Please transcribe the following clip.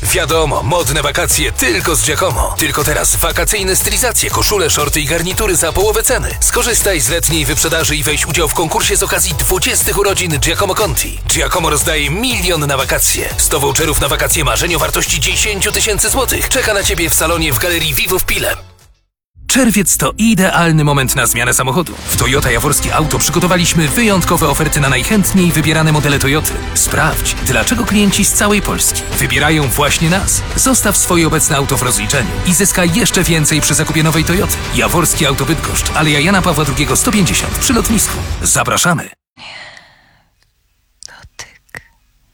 Wiadomo, modne wakacje tylko z Giacomo. Tylko teraz wakacyjne stylizacje, koszule, shorty i garnitury za połowę ceny. Skorzystaj z letniej wyprzedaży i weź udział w konkursie z okazji 20 urodzin Giacomo Conti. Giacomo rozdaje 1 milion na wakacje. 100 voucherów na wakacje marzeń o wartości 10 000 złotych. Czeka na Ciebie w salonie w Galerii Vivo w Pile. Czerwiec to idealny moment na zmianę samochodu. W Toyota Jaworskie Auto przygotowaliśmy wyjątkowe oferty na najchętniej wybierane modele Toyoty. Sprawdź, dlaczego klienci z całej Polski wybierają właśnie nas. Zostaw swoje obecne auto w rozliczeniu i zyskaj jeszcze więcej przy zakupie nowej Toyoty. Jaworskie Auto Bydgoszcz, Aleja Jana Pawła II 150 przy lotnisku. Zapraszamy!